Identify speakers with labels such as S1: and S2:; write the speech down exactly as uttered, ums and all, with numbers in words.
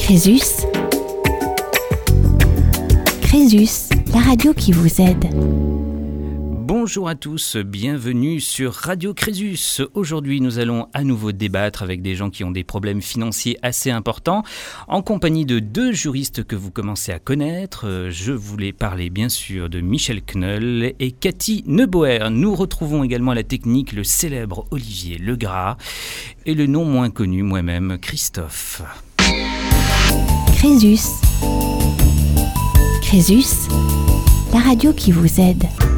S1: Crésus. Crésus, la radio qui vous aide.
S2: Bonjour à tous, bienvenue sur Radio Crésus. Aujourd'hui, nous allons à nouveau débattre avec des gens qui ont des problèmes financiers assez importants, en compagnie de deux juristes que vous commencez à connaître. Je voulais parler bien sûr de Michel Kneul et Cathy Neuboer. Nous retrouvons également à la technique le célèbre Olivier Legras et le non moins connu, moi-même, Christophe.
S1: Crésus. Crésus, la radio qui vous aide.